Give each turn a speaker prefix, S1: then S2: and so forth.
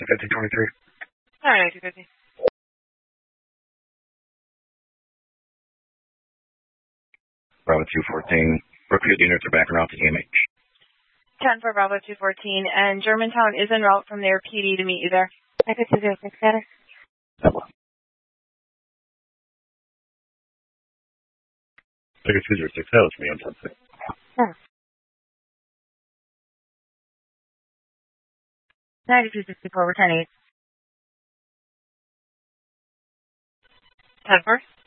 S1: 5023.
S2: Alright, 250.
S1: Bravo 214. Recruit units are back en route to EMH.
S2: 10 for Bravo 214, and Germantown is en route from their PD to meet you there.
S3: Echo 206 status.
S1: Double. Echo 206, that was me on 10-6.
S3: Oh. 9264, return 8.
S2: 10 first.